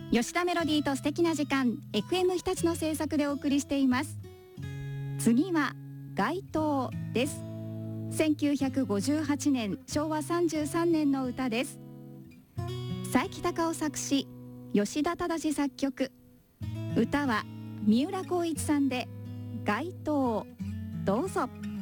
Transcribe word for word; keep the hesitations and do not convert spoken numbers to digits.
吉田メロディーと素敵な時間 エフエム 日立の制作でお送りしています。次は街頭です。せんきゅうひゃくごじゅうはちねんしょうわさんじゅうさんねんの歌です。佐伯隆夫作詞、吉田忠作曲、歌は三浦浩一さんで街頭。どうぞ。